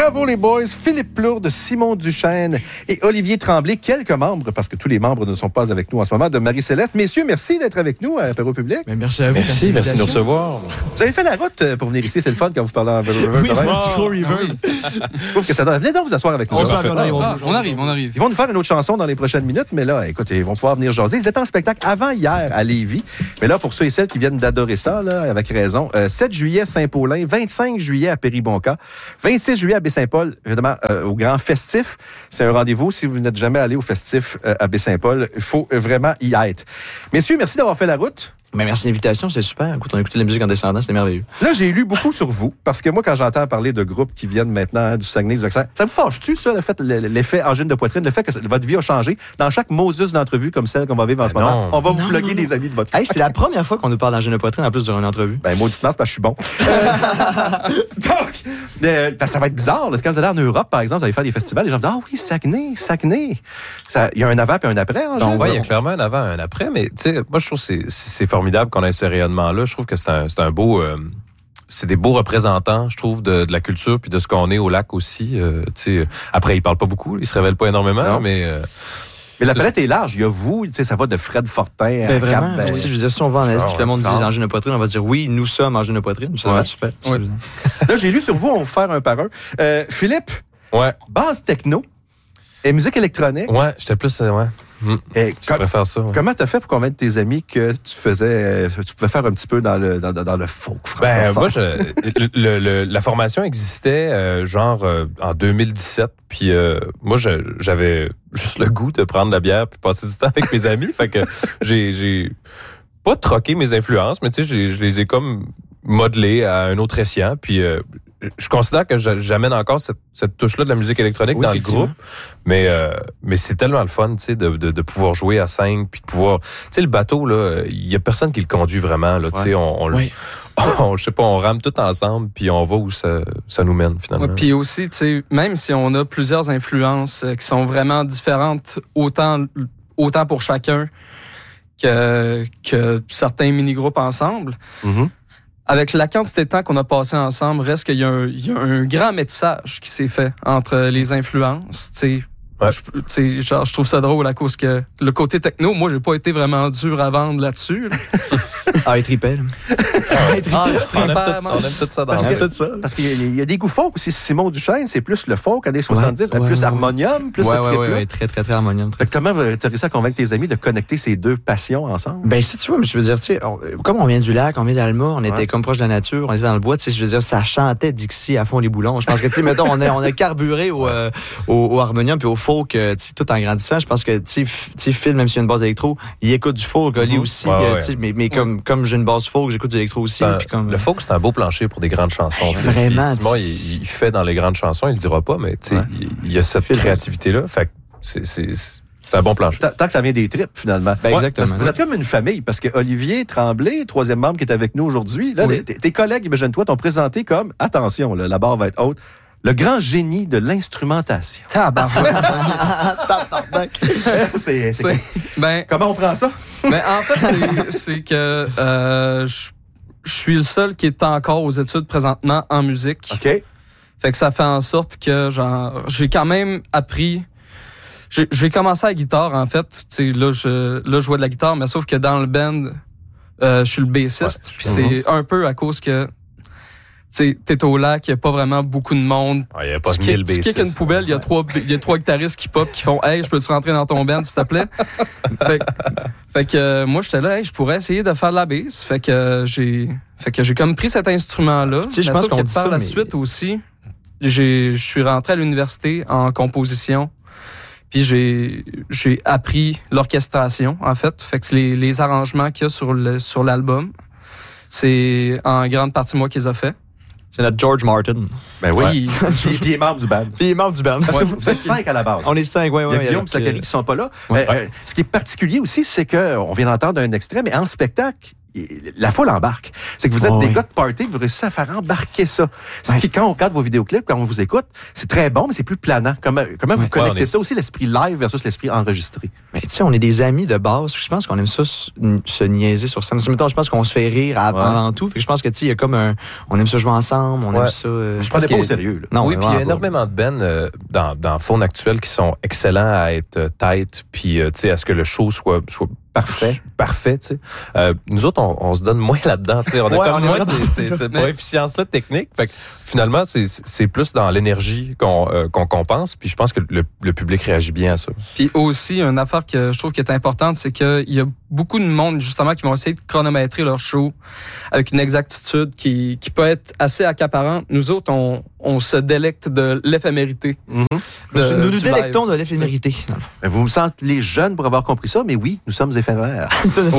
Bravo les boys, Philippe Plourde, Simon Duchesne et Olivier Tremblay, quelques membres, parce que tous les membres ne sont pas avec nous en ce moment, de Marie-Céleste. Messieurs, merci d'être avec nous à Apéro Public. Mais merci à vous. Merci de nous recevoir. Vous avez fait la route pour venir ici, c'est le fun quand vous parlez en reverb. Oui, un petit gros reverb. Je trouve que ça donne. Venez donc vous asseoir avec nous. On arrive. Ils vont nous faire une autre chanson dans les prochaines minutes, mais là, écoutez, ils vont pouvoir venir jaser. Ils étaient en spectacle avant hier à Lévis, mais là, pour ceux et celles qui viennent d'adorer ça, là, avec raison, 7 juillet Saint-Paulin, 25 juillet à Péribonca, 26 juillet à Baie-Saint-Paul, évidemment, au Grand Festif. C'est un rendez-vous. Si vous n'êtes jamais allé au Festif à Baie-Saint-Paul, il faut vraiment y être. Messieurs, merci d'avoir fait la route. Mais merci de l'invitation, c'est super. Écoute, on a écouté de la musique en descendant, c'était merveilleux. Là, j'ai lu beaucoup sur vous, parce que moi, quand j'entends parler de groupes qui viennent maintenant du Saguenay, du Lac-Saint, ça vous fâche-tu, ça, le fait, l'effet angine de poitrine, le fait que votre vie a changé? Dans chaque Moses d'entrevue comme celle qu'on va vivre en ce moment, on va vous plugger des amis de votre vie. Hey, c'est la première fois qu'on nous parle d'angine de poitrine en plus durant une entrevue. Ben, mauditement, c'est parce que je suis bon. Donc, parce que ça va être bizarre, là, quand vous allez en Europe, par exemple, vous allez faire des festivals, les gens disent, ah oui, Saguenay. Il y a un avant et un après, en général. Oui, il y a clairement un avant et un après, mais tu sais, moi, je trouve que c'est formidable qu'on ait ce rayonnement-là. Je trouve que c'est un beau... c'est des beaux représentants, je trouve, de la culture puis de ce qu'on est au lac aussi. Après, ils parlent pas beaucoup, ils se révèlent pas énormément, mais la palette est large. Il y a vous, ça va de Fred Fortin à vraiment, Cap. je veux dire, si on va en Asie, que le monde dit angine de poitrine, on va dire oui, nous sommes angine de poitrine. Ça va être super. Ouais. Là, j'ai lu sur vous, on va faire un par un. Philippe, base techno et musique électronique. Ouais, j'étais plus... je préfère ça. Ouais. Comment t'as fait pour convaincre tes amis que tu pouvais faire un petit peu dans le folk? Ben, moi, la formation existait en 2017. Puis moi, j'avais juste le goût de prendre la bière puis passer du temps avec mes amis. Fait que j'ai pas troqué mes influences, mais tu sais, je les ai comme modelées à un autre escient. Puis je considère que j'amène encore cette touche-là de la musique électronique dans le groupe, mais c'est tellement le fun, tu sais, de pouvoir jouer à 5 puis de pouvoir, tu sais, le bateau là, il y a personne qui le conduit vraiment là, tu sais, je sais pas, on rame tout ensemble puis on va où ça nous mène finalement. Ouais, puis aussi, tu sais, même si on a plusieurs influences qui sont vraiment différentes, autant pour chacun que certains mini-groupes ensemble. Mm-hmm. Avec la quantité de temps qu'on a passé ensemble, reste qu'il y a un grand métissage qui s'est fait entre les influences, tu sais. Ouais. Je trouve ça drôle à cause que le côté techno, moi, j'ai pas été vraiment dur à vendre là-dessus. Il tripait. On aime tout ça dans Parce qu'il y a des goûts folk aussi. Simon Duchesne, c'est plus le folk, années 70, plus harmonium, plus ce trip-là. Ouais, très, très, très harmonium. Comment tu as réussi à convaincre tes amis de connecter ces deux passions ensemble? Ben, si tu vois, je veux dire, tu sais, comme on vient du lac, on vient d'Alma, on était comme proche de la nature, on était dans le bois, tu sais, je veux dire, ça chantait Dixie à fond les boulons. Je pense que, tu sais, mettons, on a carburé au harmonium puis au folk, tout en grandissant. Je pense que, tu sais, Phil, même s'il y a une base électro, il écoute du folk, Oli aussi, mais comme j'ai une base folk, j'écoute du électro aussi. Le folk, c'est un beau plancher pour des grandes chansons. Vraiment. Simon, il fait dans les grandes chansons, il le dira pas, mais tu sais, il y a cette créativité-là. Fait que c'est un bon plancher. Tant que ça vient des tripes, finalement. Ben, exactement. Vous êtes comme une famille, parce que Olivier Tremblay, troisième membre qui est avec nous aujourd'hui, là, tes collègues, imagine-toi, t'ont présenté comme, attention, là, la barre va être haute, le grand génie de l'instrumentation. Comment on prend ça? Ben, en fait, c'est que je suis le seul qui est encore aux études présentement en musique. OK. Fait que ça fait en sorte que, j'ai quand même appris... J'ai commencé à la guitare, en fait. Tu sais, là, je jouais de la guitare, mais sauf que dans le band, je suis le bassiste. Puis c'est un peu à cause que... Tu sais, t'es au lac, il n'y a pas vraiment beaucoup de monde. Il n'y a pas de 1000 bassistes. Tu kicks une poubelle, il y a trois guitaristes qui pop, qui font « Hey, je peux-tu rentrer dans ton band, s'il te plaît? » Fait que moi, j'étais là, « Hey, je pourrais essayer de faire de la bass. » Fait que j'ai comme pris cet instrument-là. Tu sais, je pense qu'on dit par la suite aussi, je suis rentré à l'université en composition. Puis j'ai appris l'orchestration, en fait. Fait que les arrangements qu'il y a sur l'album, c'est en grande partie moi qui les ai fait. C'est notre George Martin. Ben oui. Puis il est membre du band. Parce que vous êtes 5 à la base. On est 5, oui. Il y a Guillaume et Zachary qui ne sont pas là. Ce qui est particulier aussi, c'est qu'on vient d'entendre un extrait, mais en spectacle, la foule embarque. C'est que vous êtes des gars de party, vous réussissez à faire embarquer ça. Ce qui, quand on regarde vos vidéoclips, quand on vous écoute, c'est très bon, mais c'est plus planant. Comment vous connectez ça aussi, l'esprit live versus l'esprit enregistré? Mais tu sais, on est des amis de base. Je pense qu'on aime ça se niaiser sur scène. Je pense qu'on se fait rire avant tout. Fait que je pense que tu sais, il y a comme on aime ça jouer ensemble, on aime ça. Je pense pas au sérieux. Non, oui, puis il y a énormément de bands dans Faune actuelle qui sont excellents à être tight, puis tu sais, à ce que le show soit parfait, tu sais. Nous autres, on se donne moins là-dedans, tu sais. On a comme moins cette efficience-là technique. Fait que finalement, c'est plus dans l'énergie qu'on compense. Puis je pense que le public réagit bien à ça. Puis aussi, une affaire que je trouve qui est importante, c'est qu'il y a beaucoup de monde, justement, qui vont essayer de chronométrer leur show avec une exactitude qui peut être assez accaparante. Nous autres, on se délecte de l'éphémérité. Mm-hmm. Nous délectons de l'éphémérité. Vous me sentez jeunes pour avoir compris ça, mais oui, nous sommes éphémères.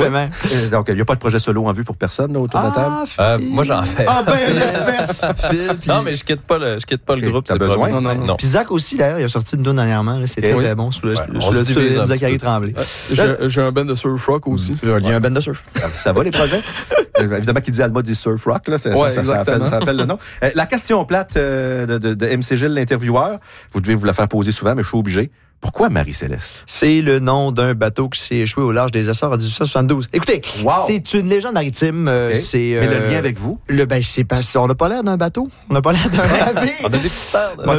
Donc, il n'y a pas de projet solo en vue pour personne là, autour de la table? Moi, j'en fais. Ah ben, l'espèce! Non, mais je quitte pas le groupe. T'as besoin? Non. Puis Zach aussi, d'ailleurs, il a sorti une donne dernièrement. C'était très bon sous le Zachary Tremblay. J'ai un band de surf rock aussi. Il y a un band de surf. Ça va, les projets? Évidemment, qui dit Alma dit surf rock. Là, ça appelle le nom. La question plate de MC Gilles, l'intervieweur, vous devez vous la faire poser souvent, mais je suis obligé. Pourquoi Marie-Céleste? C'est le nom d'un bateau qui s'est échoué au large des Açores en 1872. Écoutez, c'est une légende maritime. Mais le lien avec vous? C'est parce qu'on n'a pas l'air d'un bateau. On n'a pas l'air d'un navire. On a des petites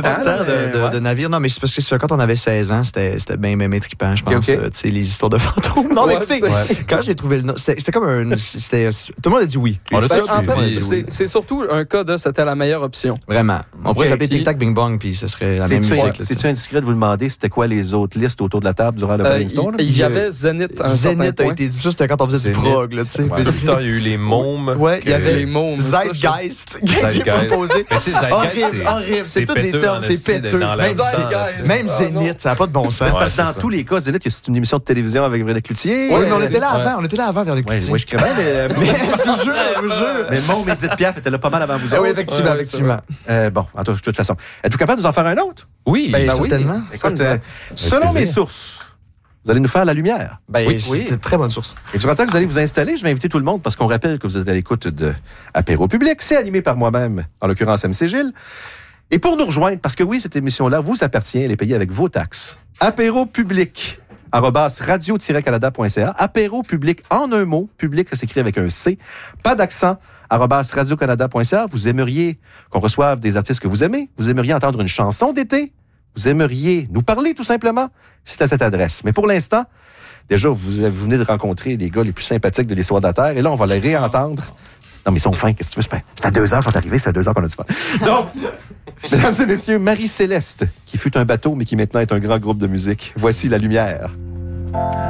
terres de navire. Non, mais c'est parce que quand on avait 16 ans, c'était bien trippant, je pense. Tu sais, les histoires de fantômes. Non, mais écoutez, quand j'ai trouvé le nom, c'était comme un... Tout le monde a dit oui. En fait, c'est surtout un cas de c'était la meilleure option. Vraiment. On pourrait s'appeler Tic Tac Bing Bong, puis ce serait la même musique. C'est-tu indiscret de vous demander c'était quoi les autres listes autour de la table durant le brainstorm? Il y avait Zénith. Zénith a été dit. Ça, c'était quand on faisait du prog, là, tu sais. Plus tard, il y a eu les mômes. Ouais, il y avait les mômes. Zeitgeist qui est proposé. Mais c'est Zeitgeist, horrible. C'est tous des termes, c'est péteux. Même Zénith, ça n'a pas de bon sens. Parce que dans tous les cas, Zénith, c'est une émission de télévision avec Véronique Cloutier. Oui, mais on était là avant, Véronique Cloutier. Oui, je crevais, mais je vous jure. Mais Môme et Edith Piaf étaient là pas mal avant vous. Oui, effectivement. Bon, en toute façon. Êtes-vous capable de nous en faire un autre? Oui, certainement. Écoute, selon mes sources, vous allez nous faire la lumière. Oui, c'est une très bonne source. Et durant le temps que vous allez vous installer, je vais inviter tout le monde parce qu'on rappelle que vous êtes à l'écoute de Apéro Public. C'est animé par moi-même, en l'occurrence MC Gilles. Et pour nous rejoindre, parce que oui, cette émission-là vous appartient, elle est payée avec vos taxes. Apéro Public, @radio-canada.ca. Apéro Public en un mot. Public, ça s'écrit avec un C. Pas d'accent. @radiocanada.ca. Vous aimeriez qu'on reçoive des artistes que vous aimez. Vous aimeriez entendre une chanson d'été. Vous aimeriez nous parler, tout simplement. C'est à cette adresse. Mais pour l'instant, déjà, vous venez de rencontrer les gars les plus sympathiques de l'histoire de la Terre. Et là, on va les réentendre. Non, mais ils sont fins. Qu'est-ce que tu veux? Ça fait 2 heures qu'ils sont arrivés. Ça fait 2 heures qu'on a du fun. Donc, mesdames et messieurs, Marie-Céleste, qui fut un bateau, mais qui maintenant est un grand groupe de musique. Voici la lumière.